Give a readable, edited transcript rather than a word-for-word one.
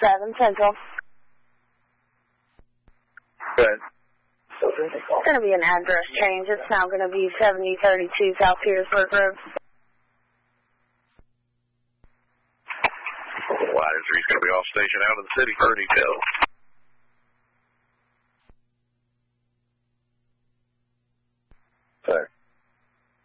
7 Central. Good. It's going to be an address change. It's now going to be 7032 South Petersburg Road. Why is he's going to be off station out of the city for a detail?